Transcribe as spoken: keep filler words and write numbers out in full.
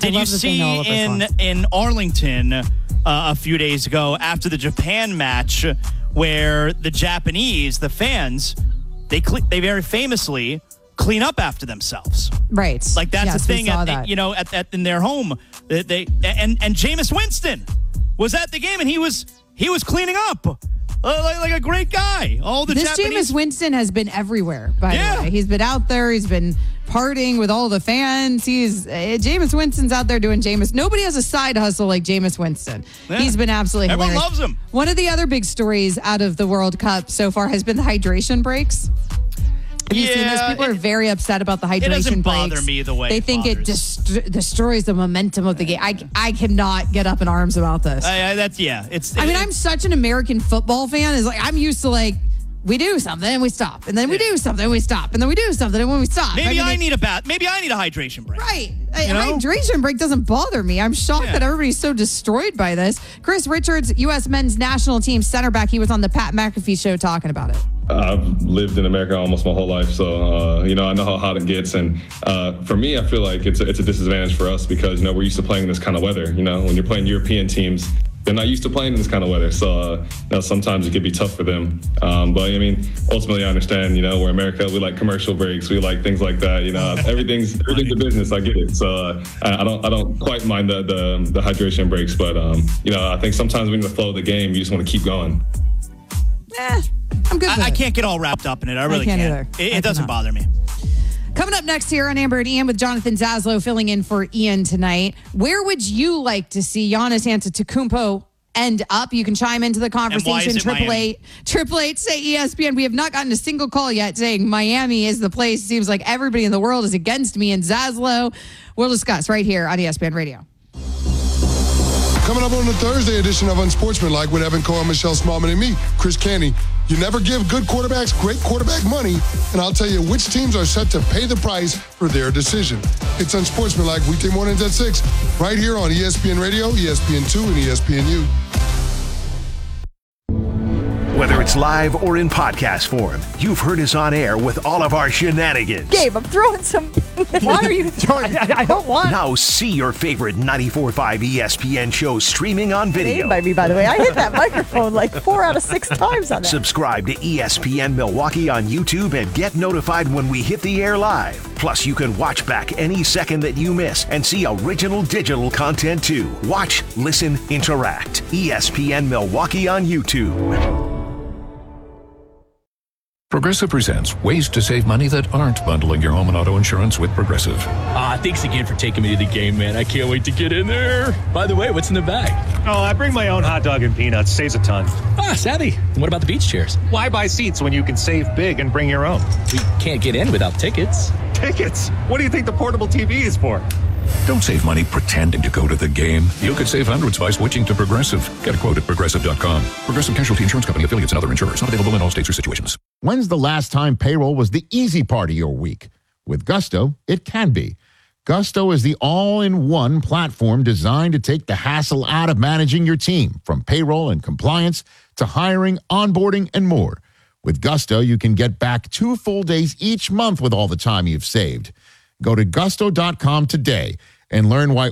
Did you see in, in Arlington uh, a few days ago after the Japan match where the Japanese, the fans, they cle- they very famously clean up after themselves. Right. Like that's yes, a thing, at, that. you know, at, at in their home. They, they and and Jameis Winston was at the game and he was he was cleaning up. Uh, like, like a great guy. All the this Japanese. Jameis Winston has been everywhere, by yeah. the way. He's been out there. He's been partying with all the fans. He's uh, Jameis Winston's out there doing Jameis. Nobody has a side hustle like Jameis Winston. Yeah. He's been absolutely Everyone hilarious. loves him. One of the other big stories out of the World Cup so far has been the hydration breaks. Have you yeah, seen this? People it, are very upset about the hydration breaks. It doesn't bother me the way they it think bothers. it dest- destroys the momentum of the game. I, I cannot get up in arms about this. I, I, that's yeah. It's. I it, mean, I'm such an American football fan. Is like I'm used to like we do something and we stop, and then we do something and we stop, and then we do something and when we stop. Maybe I, I, mean, I need a bath. Maybe I need a hydration break. Right. A you know? hydration break doesn't bother me. I'm shocked Yeah. that everybody's so destroyed by this. Chris Richards, U S men's national team center back. He was on the Pat McAfee show talking about it. I've lived in America almost my whole life, so uh, you know I know how hot it gets. And uh, for me, I feel like it's a, it's a disadvantage for us because you know we're used to playing in this kind of weather. You know, when you're playing European teams, they're not used to playing in this kind of weather, so uh, you know, sometimes it could be tough for them. Um, but I mean, ultimately, I understand. You know, we're America. We like commercial breaks. We like things like that. You know, everything's everything's a business. I get it. So uh, I don't I don't quite mind the the, the hydration breaks, but um, you know, I think sometimes when the flow of the game, you just want to keep going. Eh, I'm good. I, I can't get all wrapped up in it. I really I can't, can't. either. It, I it doesn't cannot. bother me. Coming up next here on Amber and Ian with Jonathan Zaslow filling in for Ian tonight. Where would you like to see Giannis Antetokounmpo end up? You can chime into the conversation. Triple eight, triple eight, say E S P N. We have not gotten a single call yet saying Miami is the place. Seems like everybody in the world is against me and Zaslow. We'll discuss right here on E S P N Radio. Coming up on the Thursday edition of Unsportsmanlike with Evan Cohen, Michelle Smallman, and me, Chris Canty. You never give good quarterbacks great quarterback money, and I'll tell you which teams are set to pay the price for their decision. It's Unsportsmanlike weekday mornings at six, right here on E S P N Radio, E S P N two, and E S P N U. Whether it's live or in podcast form, you've heard us on air with all of our shenanigans. Gabe, I'm throwing some... Why are you throwing... I, I don't want... Now see your favorite ninety-four point five E S P N shows streaming on video. Made by me, by the way. I hit that microphone like four out of six times on that. Subscribe to E S P N Milwaukee on YouTube and get notified when we hit the air live. Plus, you can watch back any second that you miss and see original digital content too. Watch, listen, interact. E S P N Milwaukee on YouTube. Progressive presents ways to save money that aren't bundling your home and auto insurance with Progressive. Ah, thanks again for taking me to the game, man. I can't wait to get in there. By the way, what's in the bag? Oh, I bring my own hot dog and peanuts. Saves a ton. Ah, savvy. And what about the beach chairs? Why buy seats when you can save big and bring your own? We can't get in without tickets. Tickets? What do you think the portable T V is for? Don't save money pretending to go to the game. You could save hundreds by switching to Progressive. Get a quote at progressive dot com. Progressive Casualty Insurance Company, affiliates, and other insurers. Not available in all states or situations. When's the last time payroll was the easy part of your week? With Gusto, it can be. Gusto is the all-in-one platform designed to take the hassle out of managing your team, from payroll and compliance to hiring, onboarding, and more. With Gusto, you can get back two full days each month with all the time you've saved. Go to gusto dot com today and learn why